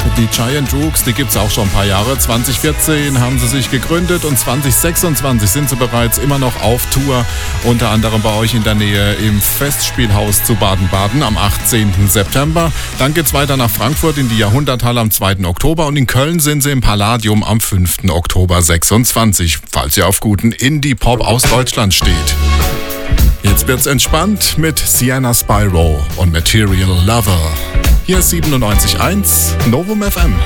Die Giant Rooks, die gibt's auch schon ein paar Jahre. 2014 haben sie sich gegründet und 2026 sind sie bereits immer noch auf Tour. Unter anderem bei euch in der Nähe im Festspielhaus zu Baden-Baden am 18. September. Dann geht's weiter nach Frankfurt in die Jahrhunderthalle am 2. Oktober und in Köln sind sie im Palladium am 5. Oktober 26, falls ihr auf guten Indie-Pop aus Deutschland steht. Jetzt wird's entspannt mit Sienna Spyro und Material Lover. Hier ist 97.1 Novum FM.